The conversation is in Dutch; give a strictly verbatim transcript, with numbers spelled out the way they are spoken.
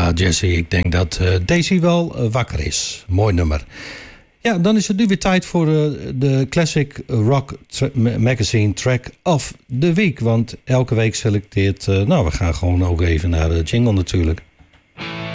Ja, Jesse, ik denk dat uh, Daisy wel uh, wakker is. Mooi nummer. Ja, dan is het nu weer tijd voor uh, de Classic Rock tra- Magazine Track of the Week. Want elke week selecteert... Uh, nou, we gaan gewoon ook even naar de jingle natuurlijk.